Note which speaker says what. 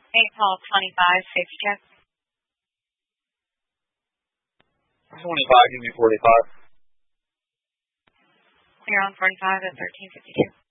Speaker 1: St. Paul 25, safety check.
Speaker 2: 25, give me 45.
Speaker 1: Clear on 45 at 1352.